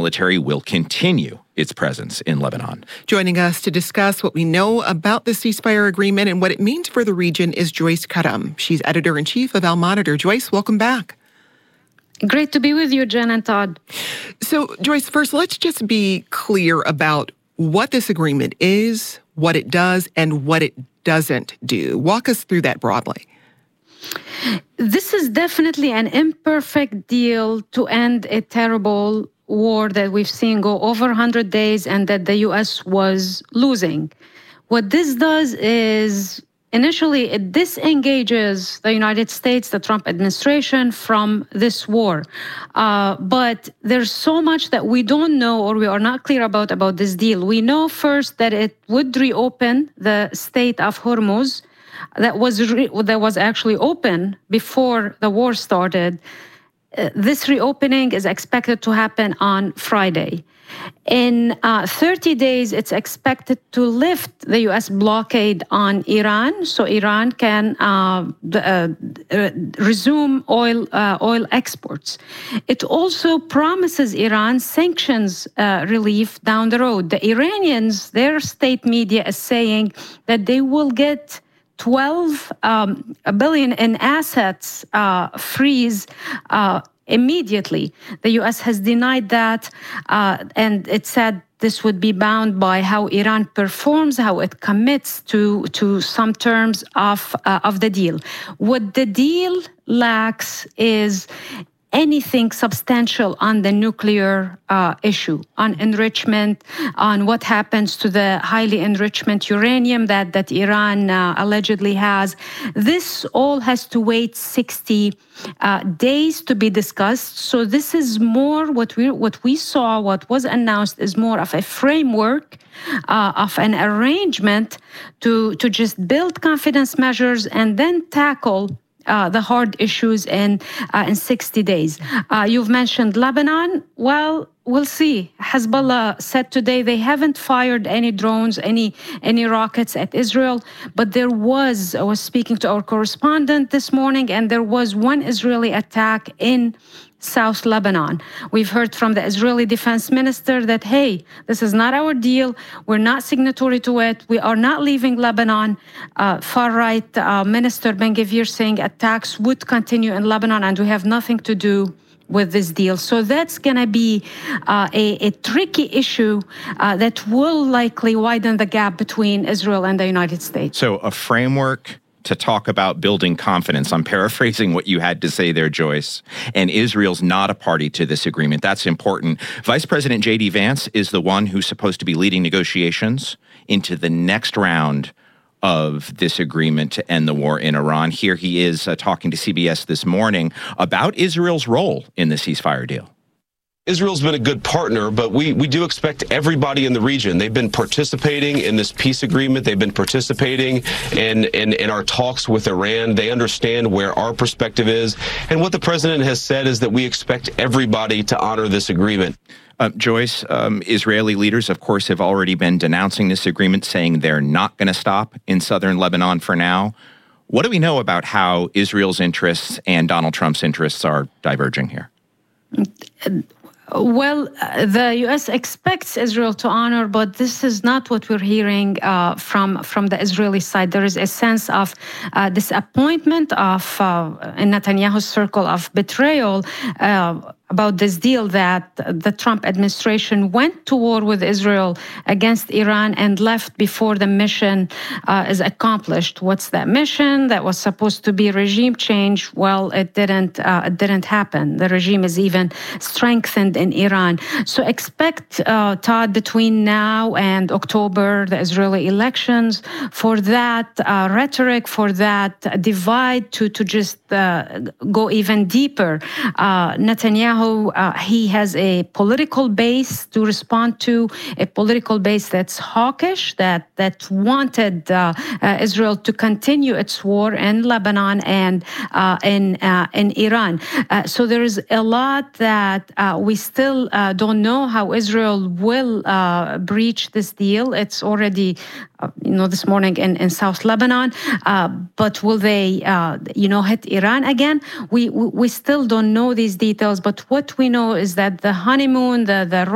military will continue its presence in Lebanon. Joining us to discuss what we know about the ceasefire agreement and what it means for the region is Joyce Karam. She's editor-in-chief of Al-Monitor. Joyce, welcome back. Great to be with you, Jen and Todd. So, Joyce, first, let's just be clear about what this agreement is, what it does, and what it doesn't do. Walk us through that broadly. This is definitely an imperfect deal to end a terrible war that we've seen go over 100 days and that the U.S. was losing. What this does is, initially, it disengages the United States, the Trump administration, from this war. But there's so much that we don't know or we are not clear about this deal. We know first that it would reopen the Strait of Hormuz that was actually open before the war started. This reopening is expected to happen on Friday. In 30 days, it's expected to lift the U.S. blockade on Iran, so Iran can resume oil exports. It also promises Iran sanctions relief down the road. The Iranians, their state media is saying that they will get $12 billion in assets freeze immediately. The U.S. has denied that, and it said this would be bound by how Iran performs, how it commits to some terms of the deal. What the deal lacks is anything substantial on the nuclear issue, on enrichment, on what happens to the highly enrichment uranium that Iran allegedly has. This all has to wait 60 days to be discussed. So this is more what we saw, what was announced is more of a framework of an arrangement to just build confidence measures and then tackle the hard issues in 60 days. You've mentioned Lebanon. Well, we'll see. Hezbollah said today they haven't fired any drones, any rockets at Israel, but I was speaking to our correspondent this morning, and there was one Israeli attack in South Lebanon. We've heard from the Israeli defense minister that, hey, this is not our deal. We're not signatory to it. We are not leaving Lebanon. Far-right Minister Ben-Gvir saying attacks would continue in Lebanon and we have nothing to do with this deal. So that's going to be a tricky issue that will likely widen the gap between Israel and the United States. So a framework to talk about building confidence. I'm paraphrasing what you had to say there, Joyce. And Israel's not a party to this agreement. That's important. Vice President J.D. Vance is the one who's supposed to be leading negotiations into the next round of this agreement to end the war in Iran. Here he is talking to CBS this morning about Israel's role in the ceasefire deal. Israel's been a good partner, but we do expect everybody in the region. They've been participating in this peace agreement. They've been participating in our talks with Iran. They understand where our perspective is. And what the president has said is that we expect everybody to honor this agreement. Joyce, Israeli leaders, of course, have already been denouncing this agreement, saying they're not going to stop in southern Lebanon for now. What do we know about how Israel's interests and Donald Trump's interests are diverging here? Well, the U.S. expects Israel to honor, but this is not what we're hearing from the Israeli side. There is a sense of disappointment in Netanyahu's circle of betrayal about this deal that the Trump administration went to war with Israel against Iran and left before the mission is accomplished. What's that mission? That was supposed to be regime change. Well, it didn't happen. The regime is even strengthened in Iran. So expect, Todd, between now and October, the Israeli elections, for that rhetoric, for that divide to just go even deeper. Netanyahu, he has a political base to respond to, a political base that's hawkish, that wanted Israel to continue its war in Lebanon and in Iran. So there is a lot that we still don't know how Israel will breach this deal. It's already, this morning in South Lebanon, but will they, hit Iran again? We still don't know these details, but what we know is that the honeymoon, the